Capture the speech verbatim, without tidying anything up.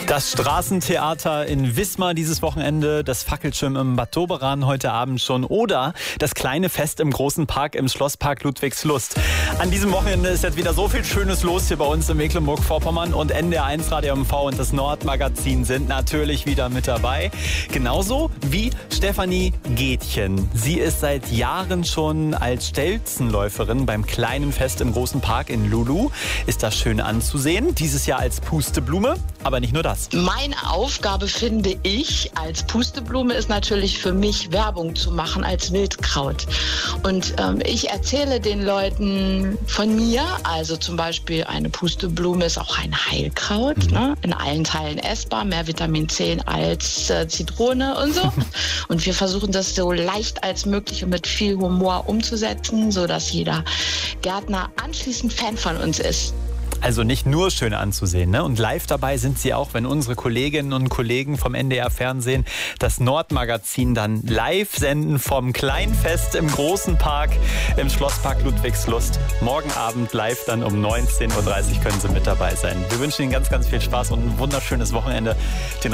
Das Straßentheater in Wismar dieses Wochenende, das Fackelschirm im Bad Doberan heute Abend schon oder das kleine Fest im großen Park im Schlosspark Ludwigslust. An diesem Wochenende ist jetzt wieder so viel Schönes los hier bei uns in Mecklenburg-Vorpommern und N D R eins Radio M V und das Nordmagazin sind natürlich wieder mit dabei. Genauso wie Stefanie Gätchen. Sie ist seit Jahren schon als Stelzenläuferin beim kleinen Fest im großen Park in Lulu. Ist das schön anzusehen. Dieses Jahr als Pusteblume, aber nicht nur das. Meine Aufgabe, finde ich, als Pusteblume ist natürlich für mich, Werbung zu machen als Wildkraut. Und ähm, ich erzähle den Leuten von mir, also zum Beispiel eine Pusteblume ist auch ein Heilkraut, mhm. ne? In allen Teilen essbar, mehr Vitamin C als äh, Zitrone und so. Und wir versuchen das so leicht als möglich und mit viel Humor umzusetzen, sodass jeder Gärtner anschließend Fan von uns ist. Also nicht nur schön anzusehen, ne? Und live dabei sind sie auch, wenn unsere Kolleginnen und Kollegen vom N D R Fernsehen das Nordmagazin dann live senden vom Kleinfest im großen Park im Schlosspark Ludwigslust. Morgen Abend live dann um neunzehn Uhr dreißig können sie mit dabei sein. Wir wünschen Ihnen ganz, ganz viel Spaß und ein wunderschönes Wochenende. Den